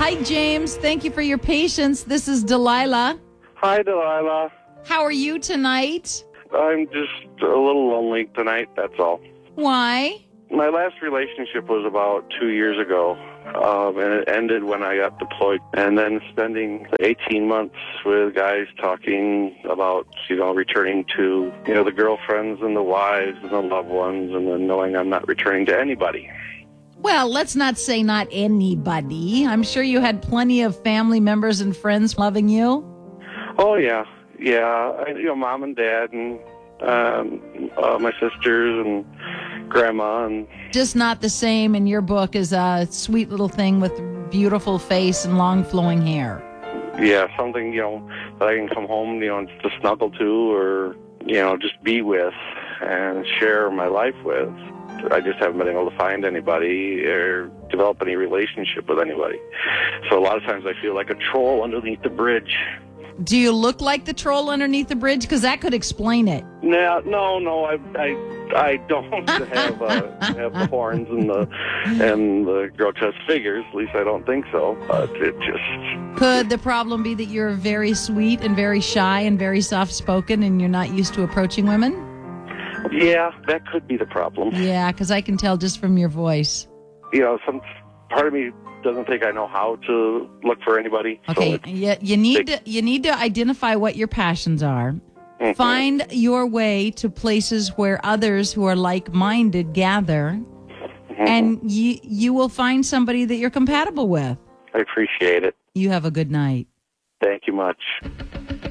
Hi, James. Thank you for your patience. This is Delilah. Hi, Delilah. How are you tonight? I'm just a little lonely tonight, that's all. Why? My last relationship was about 2 years ago, and it ended when I got deployed. And then spending 18 months with guys talking about, returning to, the girlfriends and the wives and the loved ones, and then knowing I'm not returning to anybody. Well, let's not say not anybody. I'm sure you had plenty of family members and friends loving you. Oh, yeah. Yeah. Mom and dad and my sisters and grandma. And just not the same in your book as a sweet little thing with beautiful face and long flowing hair. Yeah, something, that I can come home, to snuggle to or, just be with and share my life with. I just haven't been able to find anybody or develop any relationship with anybody. So a lot of times I feel like a troll underneath the bridge. Do you look like the troll underneath the bridge? Because that could explain it. No, I don't have the horns and the grotesque figures. At least I don't think so. But it just could the problem be that you're very sweet and very shy and very soft-spoken, and you're not used to approaching women? Yeah, that could be the problem. Yeah, because I can tell just from your voice. Some part of me doesn't think I know how to look for anybody. Okay, So you need to identify what your passions are. Mm-hmm. Find your way to places where others who are like-minded gather, mm-hmm. and you will find somebody that you're compatible with. I appreciate it. You have a good night. Thank you much.